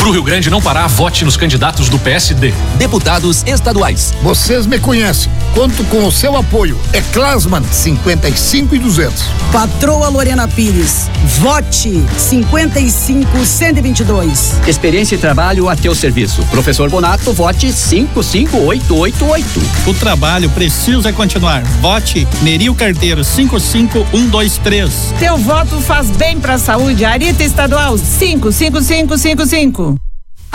Pro Rio Grande não parar, vote nos candidatos do PSD. Deputados estaduais. Vocês me conhecem. Conto com o seu apoio. É Klasman 55.200. Patroa Lorena Pires. Vote 55.122. Experiência e trabalho a teu serviço. Professor Bonato, vote 55888. O trabalho precisa continuar. Vote Neril Carteiro 55123. Teu voto faz bem pra saúde. Arita Estadual 55555.